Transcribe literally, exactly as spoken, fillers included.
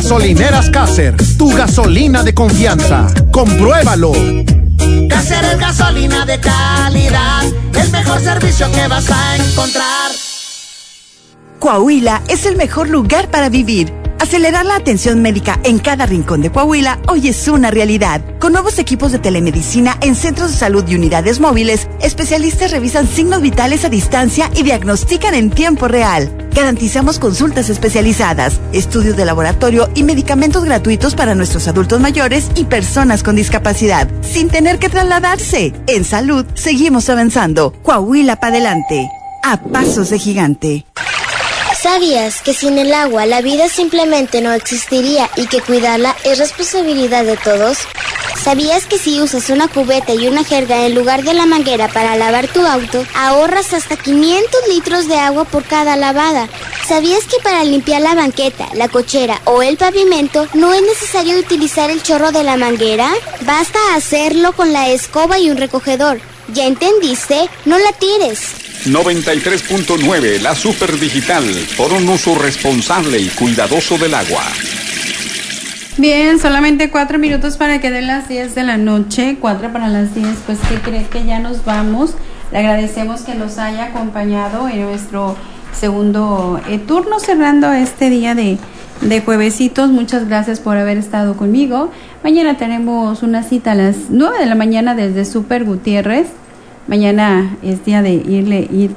Gasolineras Caser, tu gasolina de confianza. ¡Compruébalo! Caser es gasolina de calidad, el mejor servicio que vas a encontrar. Coahuila es el mejor lugar para vivir. Acelerar la atención médica en cada rincón de Coahuila hoy es una realidad. Con nuevos equipos de telemedicina en centros de salud y unidades móviles, especialistas revisan signos vitales a distancia y diagnostican en tiempo real. Garantizamos consultas especializadas, estudios de laboratorio y medicamentos gratuitos para nuestros adultos mayores y personas con discapacidad, sin tener que trasladarse. En salud, seguimos avanzando. Coahuila para adelante. A pasos de gigante. ¿Sabías que sin el agua la vida simplemente no existiría y que cuidarla es responsabilidad de todos? ¿Sabías que si usas una cubeta y una jerga en lugar de la manguera para lavar tu auto, ahorras hasta quinientos litros de agua por cada lavada? ¿Sabías que para limpiar la banqueta, la cochera o el pavimento no es necesario utilizar el chorro de la manguera? Basta hacerlo con la escoba y un recogedor. ¿Ya entendiste? No la tires. noventa y tres punto nueve, la Super Digital, por un uso responsable y cuidadoso del agua. Bien, solamente cuatro minutos para que den las diez de la noche, cuatro para las diez, pues ¿qué crees que ya nos vamos? Le agradecemos que nos haya acompañado en nuestro segundo eh, turno, cerrando este día de, de juevesitos. Muchas gracias por haber estado conmigo. Mañana tenemos una cita a las nueve de la mañana desde Super Gutiérrez. Mañana es día de irle ir